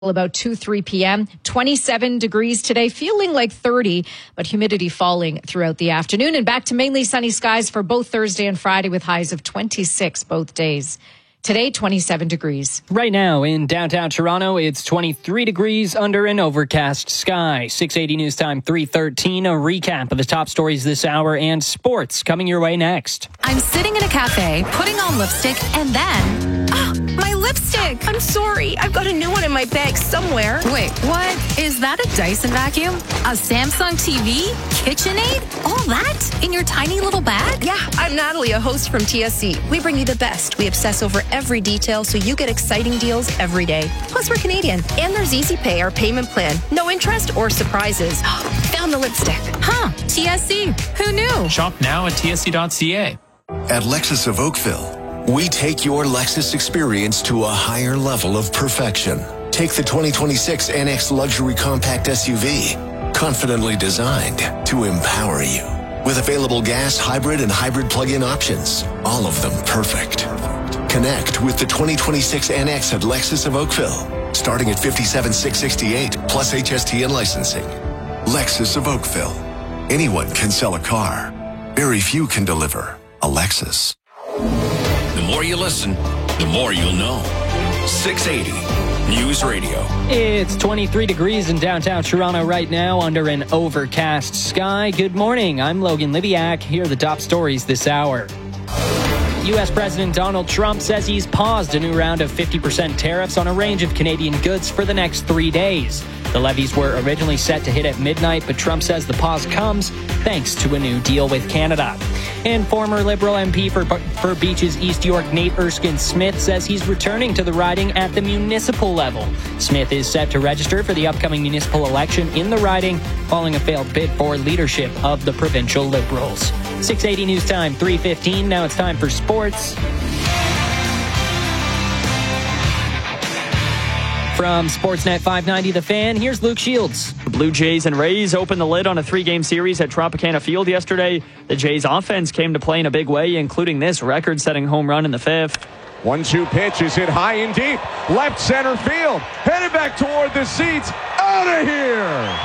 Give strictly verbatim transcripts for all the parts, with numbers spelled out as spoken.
about two, three p.m. twenty-seven degrees today, feeling like thirty, but humidity falling throughout the afternoon. And back to mainly sunny skies for both Thursday and Friday with highs of twenty-six both days. Today, twenty-seven degrees. Right now in downtown Toronto, it's twenty-three degrees under an overcast sky. six eighty News Time, three thirteen. A recap of the top stories this hour and sports coming your way next. I'm sitting in a cafe, putting on lipstick, and then... Oh, my lipstick! I'm sorry. I've got a new one in my bag somewhere. Wait, what? Is that a Dyson vacuum? A Samsung T V? KitchenAid? All that? In your tiny little bag? Yeah, I'm Natalie, a host from T S C. We bring you the best. We obsess over every detail so you get exciting deals every day. Plus, we're Canadian. And there's Easy Pay, our payment plan. No interest or surprises. Found the lipstick. Huh. T S C. Who knew? Shop now at T S C dot C A. At Lexus of Oakville, we take your Lexus experience to a higher level of perfection. Take the twenty twenty-six N X Luxury Compact S U V, confidently designed to empower you. With available gas, hybrid, and hybrid plug-in options, all of them perfect. Connect with the twenty twenty-six N X at Lexus of Oakville, starting at fifty-seven thousand six hundred sixty-eight dollars plus H S T and licensing. Lexus of Oakville. Anyone can sell a car. Very few can deliver a Lexus. The more you listen, the more you'll know. six eighty News Radio. It's twenty-three degrees in downtown Toronto right now under an overcast sky. Good morning. I'm Logan Libiak. Here are the top stories this hour. U S President Donald Trump says he's paused a new round of fifty percent tariffs on a range of Canadian goods for the next three days. The levies were originally set to hit at midnight, but Trump says the pause comes thanks to a new deal with Canada. And former Liberal M P for, for Beaches East York, Nate Erskine-Smith, says he's returning to the riding at the municipal level. Smith is set to register for the upcoming municipal election in the riding following a failed bid for leadership of the provincial Liberals. six eighty News Time, three fifteen. Now it's time for sports. From Sportsnet five ninety The Fan, here's Luke Shields. The Blue Jays and Rays opened the lid on a three-game series at Tropicana Field yesterday. The Jays' offense came to play in a big way, including this record-setting home run in the fifth. one two pitch is hit high and deep. Left center field. Headed back toward the seats. Out of here!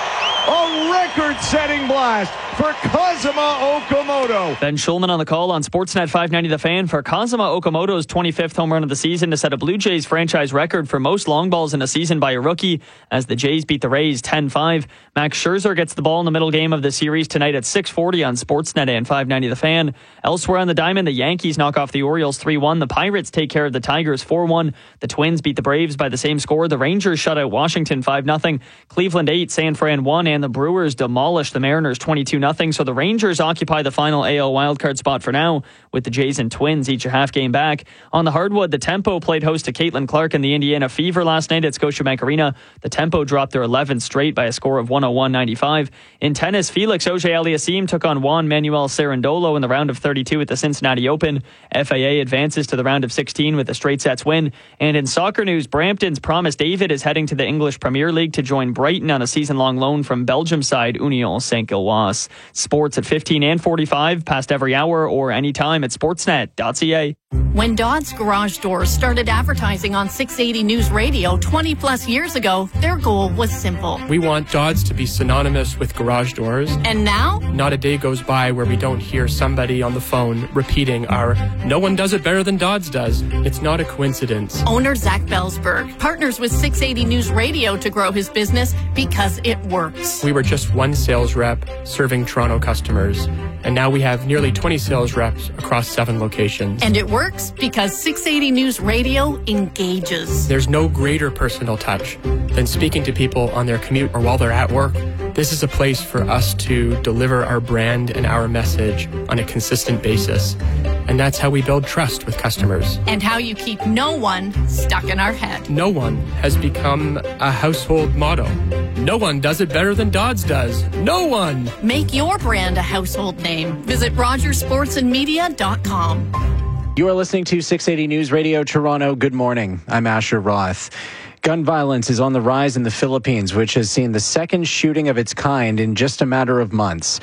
A record-setting blast for Kazuma Okamoto. Ben Schulman on the call on Sportsnet five ninety The Fan for Kazuma Okamoto's twenty-fifth home run of the season to set a Blue Jays franchise record for most long balls in a season by a rookie as the Jays beat the Rays ten five. Max Scherzer gets the ball in the middle game of the series tonight at six forty on Sportsnet and five ninety The Fan. Elsewhere on the diamond, the Yankees knock off the Orioles three one. The Pirates take care of the Tigers four one. The Twins beat the Braves by the same score. The Rangers shut out Washington five nothing. Cleveland eight, San Fran one, and the Brewers demolished the Mariners twenty-two nothing. So the Rangers occupy the final A L wildcard spot for now, with the Jays and Twins each a half game back. On the hardwood, the Tempo played host to Caitlin Clark and the Indiana Fever last night at Scotiabank Arena. The Tempo dropped their eleventh straight by a score of one oh one ninety-five. In tennis, Felix Auger-Aliassime took on Juan Manuel Cerundolo in the round of thirty-two at the Cincinnati Open. F A A advances to the round of sixteen with a straight sets win. And in soccer news, Brampton's Promise David is heading to the English Premier League to join Brighton on a season-long loan from Belgium side Union Saint-Gilloise. Sports at fifteen and forty-five, past every hour or anytime at sportsnet dot c a. When Dodds Garage Doors started advertising on six eighty News Radio twenty plus years ago, their goal was simple. We want Dodds to be synonymous with garage doors. And now? Not a day goes by where we don't hear somebody on the phone repeating our "no one does it better than Dodds does." It's not a coincidence. Owner Zach Belsberg partners with six eighty News Radio to grow his business because it works. We were just one sales rep serving Toronto customers, and now we have nearly twenty sales reps across seven locations. And it works because six eighty News Radio engages. There's no greater personal touch than speaking to people on their commute or while they're at work. This is a place for us to deliver our brand and our message on a consistent basis. And that's how we build trust with customers. And how you keep no one stuck in our head. No one has become a household motto. No one does it better than Dodds does. No one! Make your brand a household name. Visit rogers sports and media dot com. You are listening to six eighty News Radio Toronto. Good morning. I'm Asher Roth. Gun violence is on the rise in the Philippines, which has seen the second shooting of its kind in just a matter of months.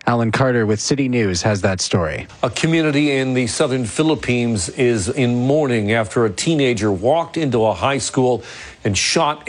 Alan Carter with City News has that story. A community in the southern Philippines is in mourning after a teenager walked into a high school and shot